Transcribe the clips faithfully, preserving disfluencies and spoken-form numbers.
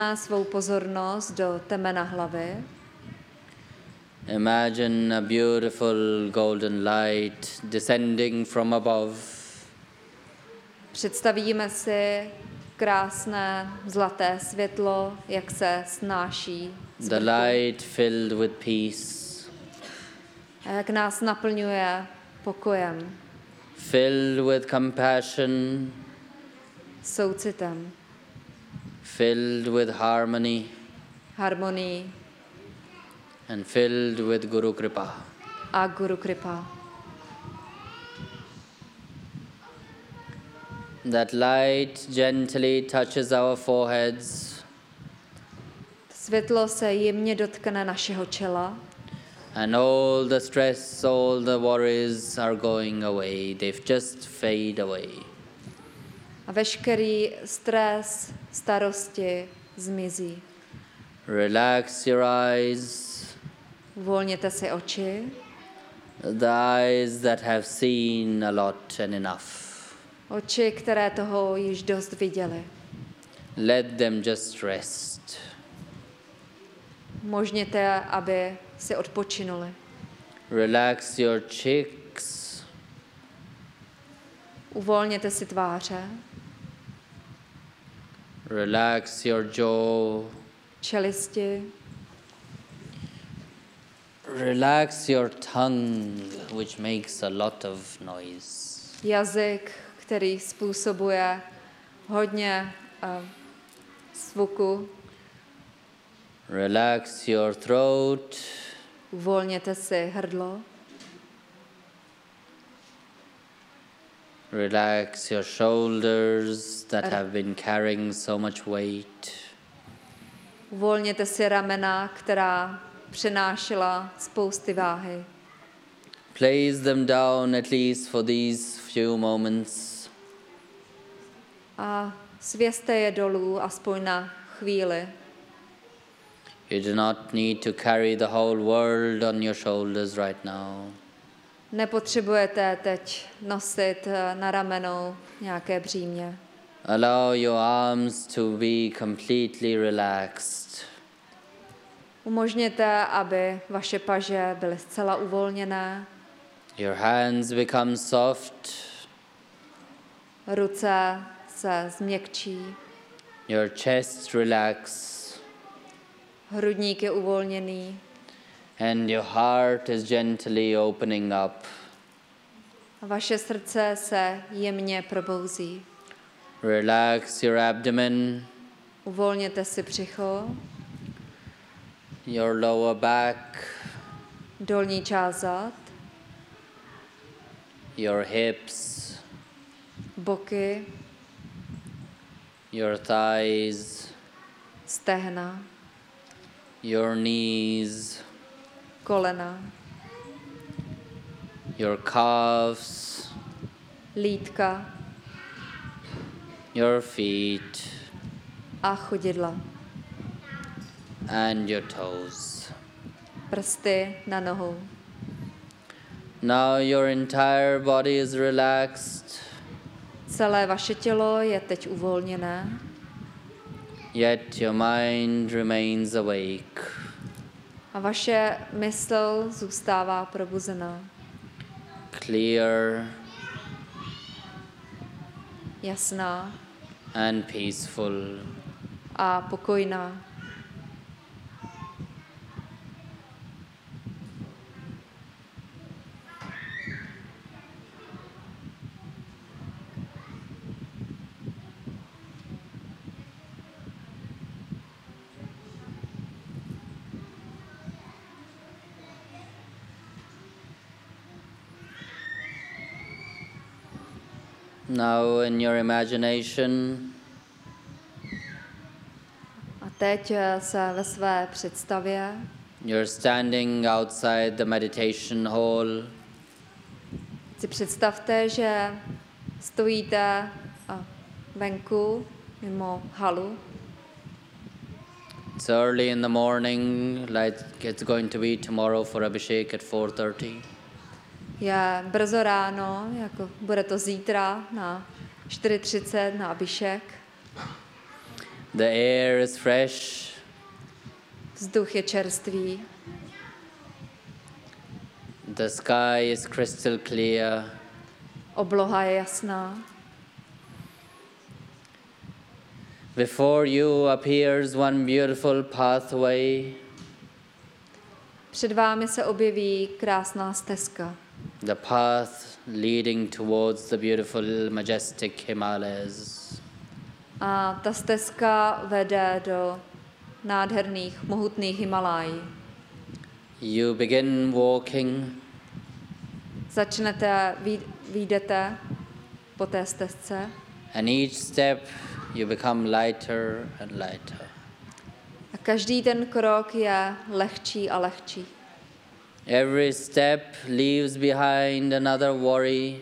svou pozornost do temena hlavy. Imagine a beautiful golden light descending from above. Představíme si krásné zlaté světlo, jak se snáší z The vrchu. light filled with peace, A jak nás naplňuje pokojem, filled with compassion, soucitem, filled with harmony, harmonií and filled with Guru Kripa. a Guru Kripa. That light gently touches our foreheads Světlo se jemně dotkne našeho čela and all the stress, all the worries are going away. They've just fade away. a veškerý stres, starosti zmizí. Relax your eyes, Uvolněte si oči, the eyes that have seen a lot and enough. oči, které toho již dost viděly. Let them just rest. Možněte, aby si odpočinuli. Relax your cheeks, Uvolněte si tváře, relax your jaw, čelisti, relax your tongue, which makes a lot of noise. jazyk, který způsobuje hodně uh, zvuku. Relax your throat, Uvolněte si hrdlo, relax your shoulders that have been carrying so much weight. uvolněte si ramena, která přenášela spousty váhy. Place them down at least for these few moments. A svězte je dolů aspoň na chvíli. You do not need to carry the whole world on your shoulders right now. Nepotřebujete teď nosit na ramenou nějaké břímě. Allow your arms to be completely relaxed. Umožněte, aby vaše paže byly zcela uvolněné, Your hands become soft, ruce se změkčí, your chest relax, hrudník je uvolněný and your heart is gently opening up. a vaše srdce se jemně probouzí. Relax your abdomen, Uvolněte si břicho, your lower back, dolní část zad, your hips, boky, your thighs, stehna, your knees, kolena, your calves, lítka your feet, a chodidla, and your toes. prsty na nohou. Now your entire body is relaxed, Celé vaše tělo je teď uvolněné, yet your mind remains awake. a vaše mysl zůstává probuzená, Clear jasná and peaceful. a pokojná. Now in your imagination, A teď se ve své představě you're standing outside the meditation hall. si představte, že stojíte a, venku mimo halu. It's early in the morning, like it's going to be tomorrow for Abhishek at four thirty. Je brzo ráno, jako bude to zítra na čtyři třicet na Abhishek. The air is fresh. Vzduch je čerstvý. The sky is crystal clear. Obloha je jasná. Before you appears one beautiful pathway. Před vámi se objeví krásná stezka. The path leading towards the beautiful, majestic Himalayas. A ta stezka vede do nádherných, mohutných Himalájí. You begin walking. Začnete, vyjdete po té stezce. And each step you become lighter and lighter. A každý ten krok je lehčí a lehčí. Every step leaves behind another worry.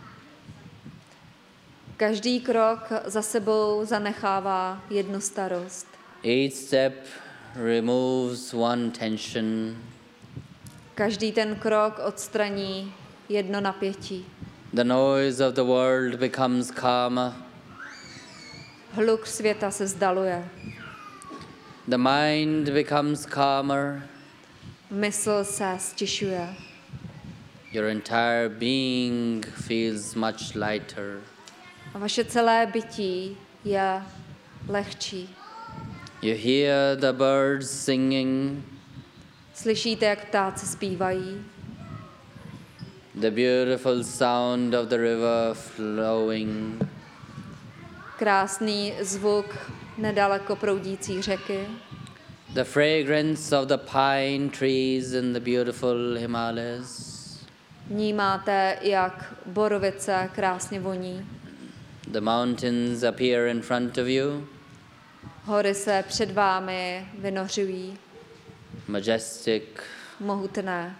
Každý krok za sebou zanechává jednu starost. Each step removes one tension. Každý ten krok odstraní jedno napětí. The noise of the world becomes calmer. Hluk světa se zdaluje. The mind becomes calmer. Mysl se stišuje. Your entire being feels much lighter. A vaše celé bytí je lehčí. You hear the birds singing. Slyšíte, jak ptáci zpívají. The beautiful sound of the river flowing. Krásný zvuk nedaleko proudící řeky. The fragrance of the pine trees in the beautiful Himalayas. Vnímáte, jak borovice krásně voní. The mountains appear in front of you. Hory se před vámi vynořují. Majestic, Mohutné,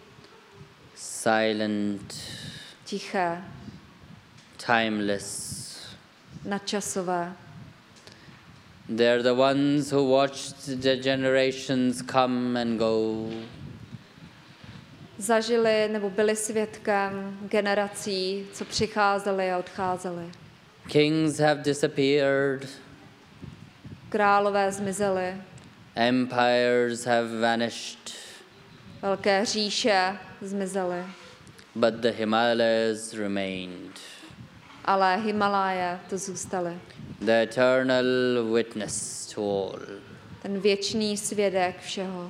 silent, tiché, timeless. nadčasové. They're the ones who watched the generations come and go. Zažili nebo byli svědkem generací, co přicházely a odcházely. Kings have disappeared. Králové zmizely, Empires have vanished. velké říše zmizely, But the Himalayas remained. ale Himaláje to zůstaly. The eternal witness to all. Ten věčný svědek všeho.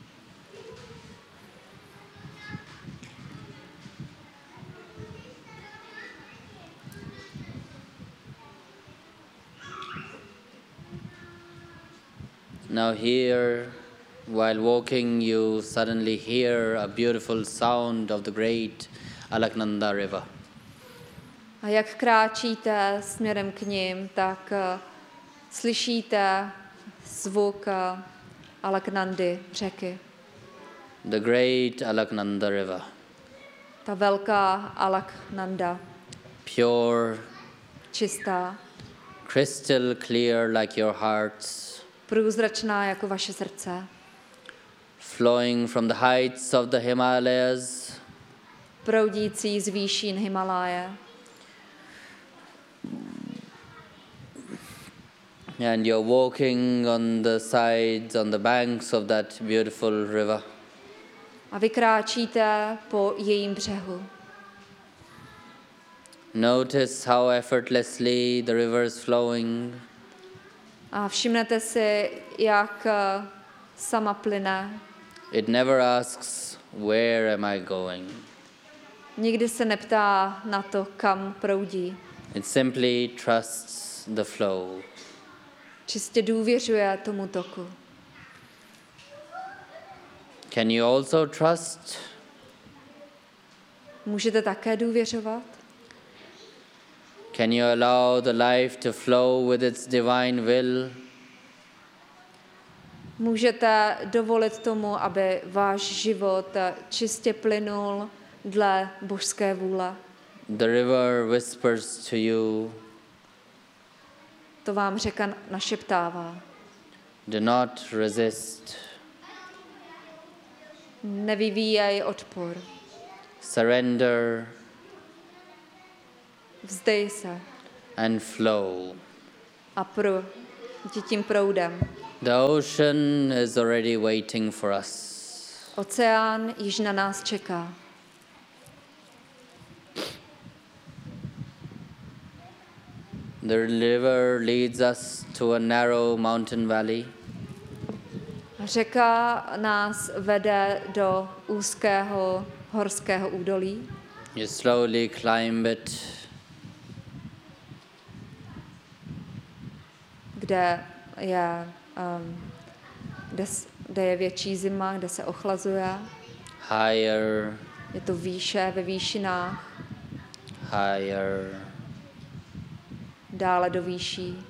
Now here, while walking, you suddenly hear a beautiful sound of the great Alaknanda River. A jak kráčíte směrem k ním, tak uh, slyšíte zvuk uh, Alaknandy, řeky. The great Alaknanda River. Ta velká Alaknanda, Pure, čistá, crystal clear like your hearts. průzračná jako vaše srdce. Flowing from the heights of the Himalayas. Proudící z výšin Himaláje. And you're walking on the sides, on the banks of that beautiful river. A vy kráčíte po jejím břehu. Notice how effortlessly the river is flowing. A všimnete si, jak uh, sama plyne. It never asks, where am I going? Nikdy se neptá na to, kam proudí. It simply trusts the flow. Čistě důvěřuje tomu toku. Can you also trust? Můžete také důvěřovat? Can you allow the life to flow with its divine will? Můžete dovolit tomu, aby váš život čistě plynul dle božské vůle. The river whispers to you, To vám řeka našeptává. do not resist. Nevyvíjej odpor. Surrender Vzdej se and flow. a pr- jdi tím proudem. The ocean is already waiting for us. Oceán již na nás čeká. The river leads us to a narrow mountain valley. Řeka nás vede do úzkého horského údolí. You slowly climb it, kde je, um, kde, s- kde je větší zima, kde se ochlazuje. higher, Je to výše, ve výšinách, higher, dále do výší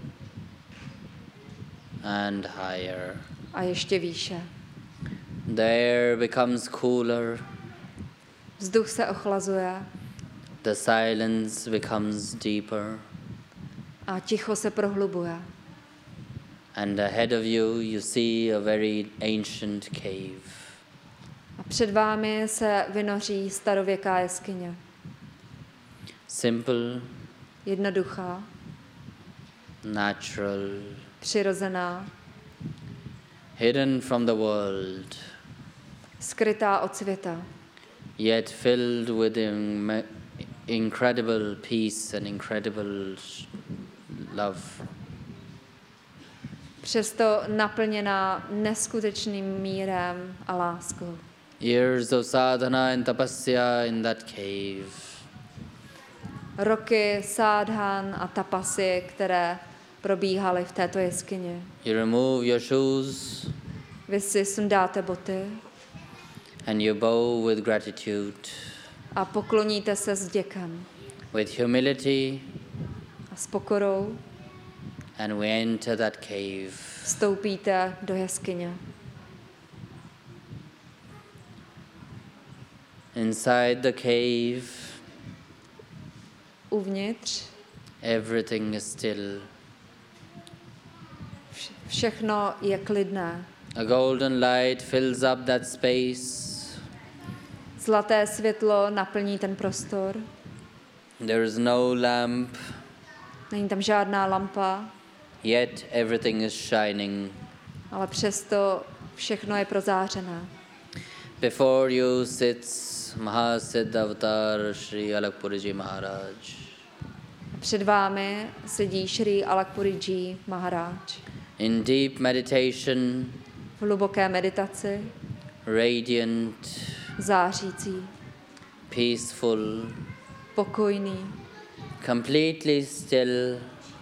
and higher. a ještě výše. The air becomes cooler, Vzduch se ochlazuje the silence becomes deeper, a ticho se prohlubuje. and ahead of you you see a very ancient cave. A před vámi se vynoří starověká jeskyně. Simple, Jednoduchá, natural, přirozená, hidden from the world, skrytá od světa, yet filled with im- incredible peace and incredible sh- love. přesto naplněná neskutečným mírem a láskou. Years of sadhana and tapasya in that cave. Roky sádhan a tapasy, které probíhaly v této jeskyni. You remove your shoes Vy si sundáte boty and you bow with gratitude, a pokloníte se s děkem with humility, a s pokorou and we enter that cave. vstoupíte do jeskyně. Inside the cave, Uvnitř everything is still. vš- všechno je klidné. A golden light fills up that space. Zlaté světlo naplní ten prostor. There is no lamp, Není tam žádná lampa, yet everything is shining. ale přesto všechno je prozářené. Before you sits Mahasiddha Avatar Sri Alakpuriji Maharaj. Před vámi sedí Šrý Alakpuriji Maharaj. In deep meditation, V hluboké meditaci, radiant, zářící, peaceful, pokojný, completely still.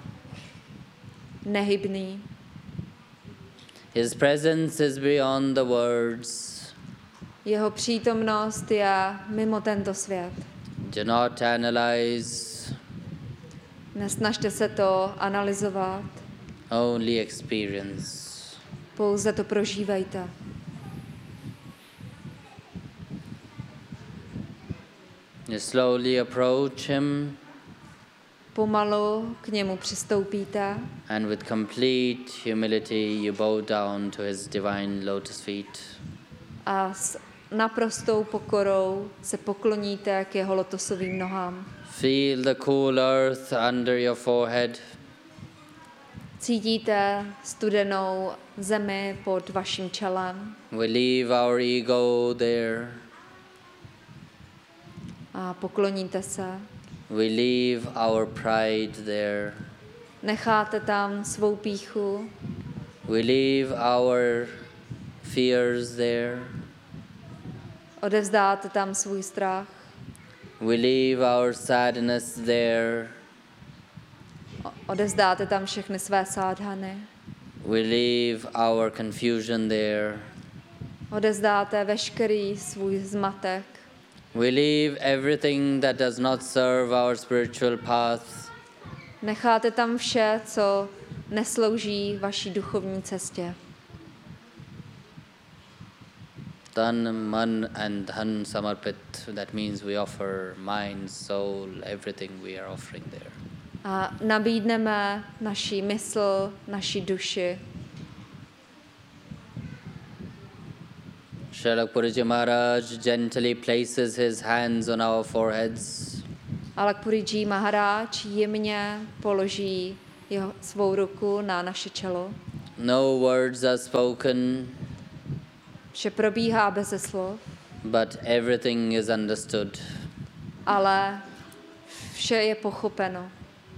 nehybný. His presence is beyond the words. Jeho přítomnost je mimo tento svět. Do not analyze, Nesnažte se to analyzovat, only experience. pouze to prožívejte. You slowly approach him Pomalu k němu přistoupíte and with complete humility you bow down to his divine lotus feet. a s naprostou pokorou se pokloníte k jeho lotosovým nohám. Feel the cool earth under your forehead. Cítíte studenou zemi pod vaším čelem We leave our ego there. a pokloníte se. We leave our pride there. Necháte tam svou pýchu, We leave our fears there. odevzdáte tam svůj strach, We leave our sadness there. o- odevzdáte tam všechny své sádhany, We leave our confusion there. odevzdáte veškerý svůj zmatek, We leave everything that does not serve our spiritual path. necháte tam vše, co neslouží vaší duchovní cestě. Tan, man and dhan samarpit. That means we offer mind, soul, everything we are offering there. A nabídneme naši mysl, naši duši. Shalakpuriji Maharaj gently places his hands on our foreheads. Alakpuriji Maharaj jemně položí jeho, svou ruku na naše čelo. No words are spoken, Vše probíhá beze slov, but everything is understood. ale vše je pochopeno.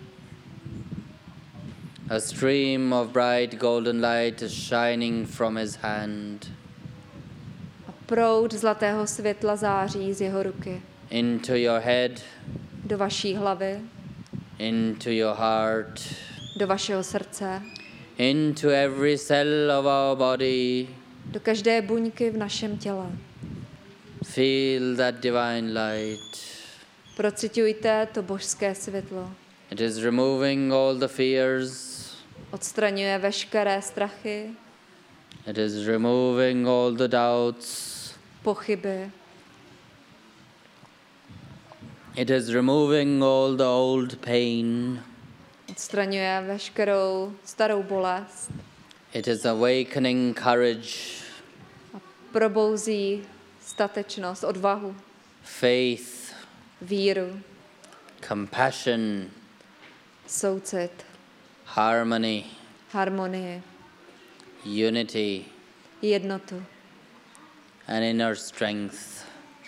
A stream of bright golden light is shining from his hand A proud zlatého světla září z jeho ruky into your head, do vaší hlavy, into your heart, do vašeho srdce, into every cell of our body. do každé buňky v našem těle. Feel that divine light. Procitujte to božské světlo. It is removing all the fears. Odstraňuje veškeré strachy, It is removing all the doubts. pochyby. It is removing all the old pain. Odstraňuje veškerou starou bolest It is awakening courage, a probouzí statečnost, odvahu, faith, víru, compassion, soucit, harmony, harmonii, unity, jednotu and inner strength.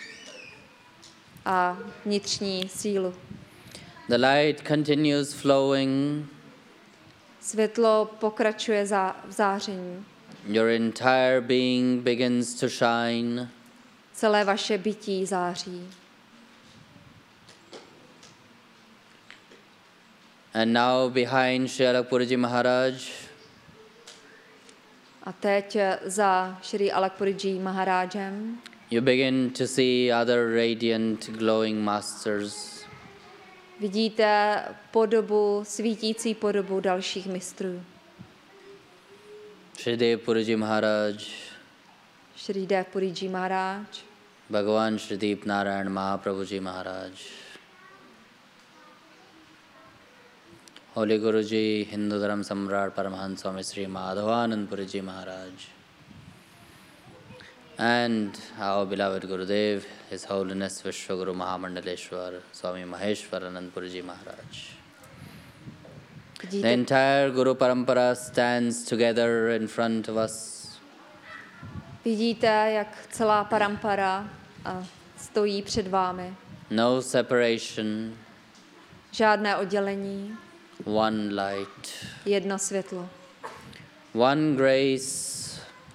a vnitřní sílu. The light continues flowing. Světlo pokračuje zá- v záření. Your entire being begins to shine. Celé vaše bytí září. And now behind Sri Alakpurji Maharaj, A teď za Šri Alakpurji Maharájem you begin to see other radiant glowing masters. vidíte podobu, svítící podobu dalších mistrů. Shri Dev Puriji Maharaj, Šri Dev Puriji Maharaj, Bhagavan Shri Deep Narayan Mahaprabhuji Maharaj, Holy Guruji, Hindu Dharam Samrat Paramahansa Swami Sri Madhavanand Puriji Maharaj, and our beloved Gurudev, His Holiness Vishwaguru Mahamandaleshwar Swami Maheshwaranand Puriji Maharaj. The vidíte, entire Guru Parampara stands together in front of us. vidíte, jak celá parampara a, stojí před vámi. No separation, Žádné oddělení, one light, jedno světlo, one grace,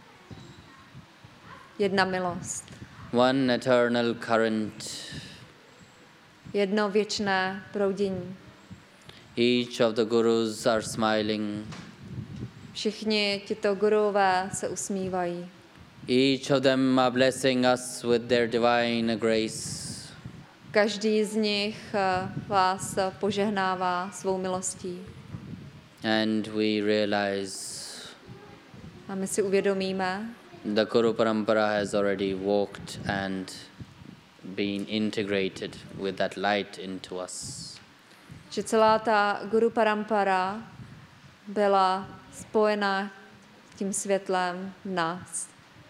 jedna milost, one eternal current. jedno věčné proudění. Each of the gurus are smiling. Všichni tito gurové se usmívají. Each of them are blessing us with their divine grace. Každý z nich eh, vás požehnává svou milostí. And we realize A my si uvědomíme, the Guru Parampara has already walked and been integrated with that light into us. že celá ta Guru Parampara byla spojena tím světlem v nás.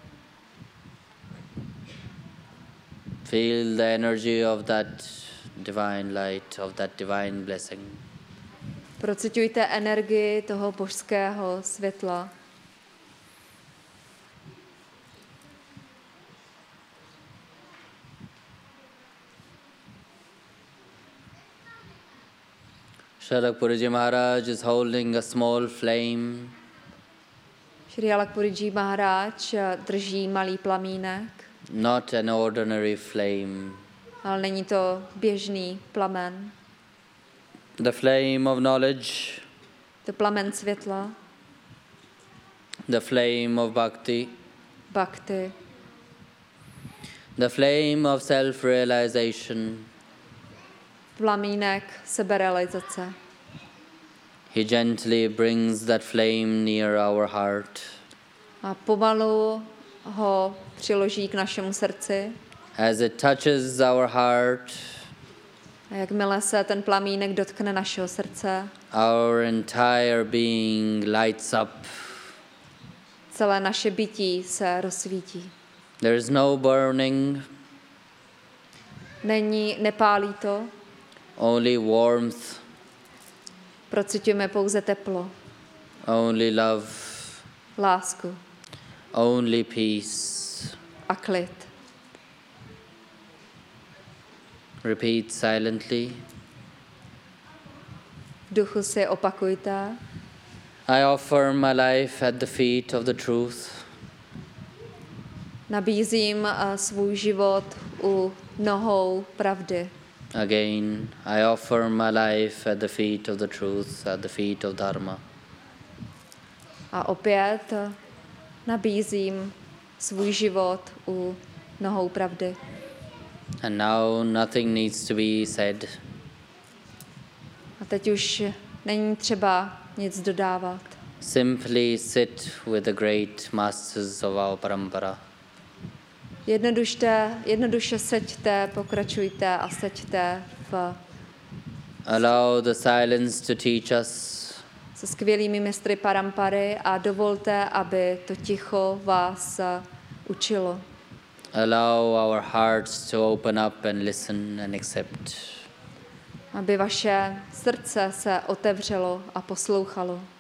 Feel the energy of that divine light, of that divine blessing. Procitujte energii toho božského světla. Shri Alakpurji Maharaj is holding a small flame. Šri Alakpurji Maharaj drží malý plamínek, Not an ordinary flame. ale není to běžný plamen. The flame of knowledge, To plamen světla, the flame of bhakti, bhakti, the flame of self-realization. plamínek seberealizace. He gently brings that flame near our heart. A pomalu ho přiloží k našemu srdci. As it touches our heart, A jakmile se ten plamínek dotkne našeho srdce, our entire being lights up. celé naše bytí se rozsvítí. There is no burning, Není, nepálí to, only warmth, Procitujeme pouze teplo, only love, lásku only peace. a klid. Repeat silently. V duchu si opakujte. I offer my life at the feet of the truth. Nabízím uh, svůj život u nohou pravdy. Again, I offer my life at the feet of the truth, at the feet of Dharma. A opět uh, nabízím svůj život u nohou pravdy. And now nothing needs to be said. A teď už není třeba nic dodávat. Simply sit with the great masters of our parampara. Jednoduše, jednoduše seďte, pokračujte a seďte v, Allow the silence to teach us. se skvělými mistry parampary a dovolte, aby to ticho vás uh, učilo. Allow our hearts to open up and listen and accept. Aby vaše srdce se otevřelo a poslouchalo.